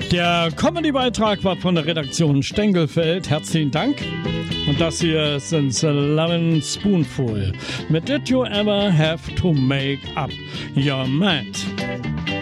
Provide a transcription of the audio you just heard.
Der Comedy-Beitrag war von der Redaktion Stengelfeld. Herzlichen Dank. Und das hier sind The Lemon Spoonful mit Did You Ever Have to Make Up Your Mind?